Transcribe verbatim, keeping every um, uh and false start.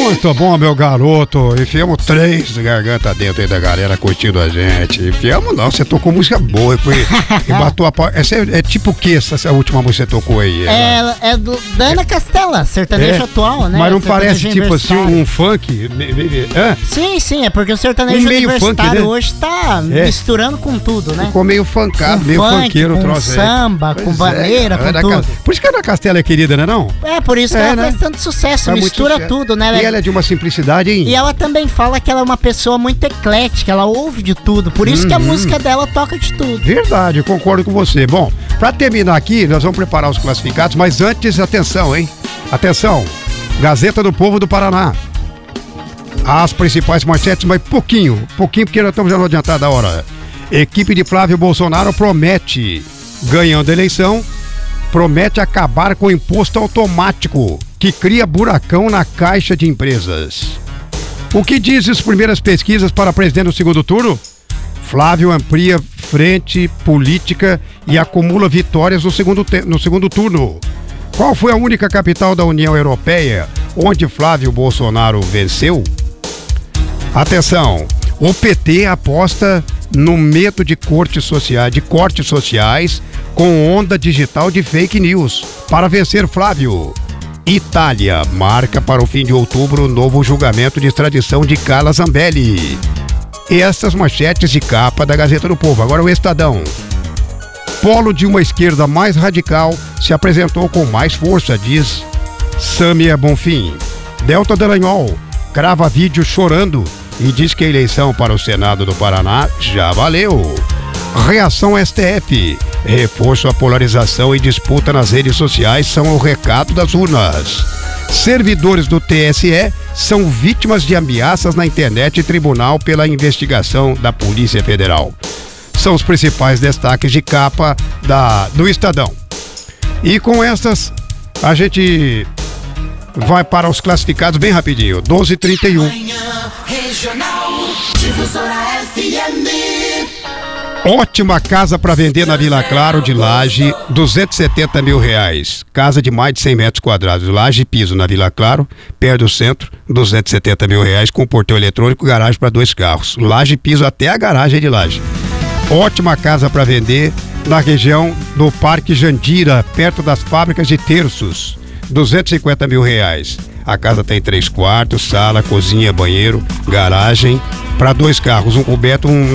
Muito bom, meu garoto. Enfiamos três gargantas dentro aí da galera curtindo a gente. Enfiamos não, você tocou música boa. E, foi, e bateu a pau. Essa é, é tipo o que essa, essa última música que você tocou aí? Ela... É, é do, da Ana Castela, sertanejo é, atual, né? Mas não sertanejo parece tipo assim um funk? É? Sim, sim, é porque o sertanejo um meio universitário funk, né? hoje tá é. misturando com tudo, né? Ficou meio funkado, com meio funk, funkeiro o com troço aí. samba, Pois com é, vaneira, com tudo. Ca... Por isso que a Ana Castela é querida, né não? É, por isso que é, ela né? faz tanto sucesso, faz mistura sucesso. tudo, né? Ela e ela é de uma simplicidade, hein? E ela também fala que ela é uma pessoa muito eclética, ela ouve de tudo, por isso uhum. que a música dela toca de tudo. Verdade, eu concordo com você. Bom, pra terminar aqui, nós vamos preparar os classificados, mas antes, atenção, hein? Atenção, Gazeta do Povo do Paraná. As principais manchetes, mas pouquinho, pouquinho, porque nós estamos já no adiantado da hora. Equipe de Flávio Bolsonaro promete, ganhando a eleição, promete acabar com o imposto automático, que cria buracão na caixa de empresas. O que dizem as primeiras pesquisas para presidente no segundo turno? Flávio amplia frente política e acumula vitórias no segundo, te- no segundo turno. Qual foi a única capital da União Europeia onde Flávio Bolsonaro venceu? Atenção, o P T aposta no medo de cortes sociais, de cortes sociais com onda digital de fake news para vencer Flávio. Itália marca para o fim de outubro novo julgamento de extradição de Carla Zambelli. E essas manchetes de capa da Gazeta do Povo. Agora o Estadão. Polo de uma esquerda mais radical se apresentou com mais força, diz Samia Bonfim. Delta Dallagnol grava vídeo chorando e diz que a eleição para o Senado do Paraná já valeu. Reação S T F. Reforço à polarização e disputa nas redes sociais são o recado das urnas. Servidores do T S E são vítimas de ameaças na internet e tribunal pela investigação da Polícia Federal. São os principais destaques de capa da, do Estadão. E com essas, a gente vai para os classificados bem rapidinho. doze e trinta e um. Ótima casa para vender na Vila Claro de Laje, duzentos e setenta mil reais. Casa de mais de cem metros quadrados. Laje e piso na Vila Claro, perto do centro, duzentos e setenta mil reais, com portão eletrônico, garagem para dois carros. Laje e piso até a garagem de Laje. Ótima casa para vender na região do Parque Jandira, perto das fábricas de terços. duzentos e cinquenta mil reais. A casa tem três quartos, sala, cozinha, banheiro, garagem para dois carros, um coberto, um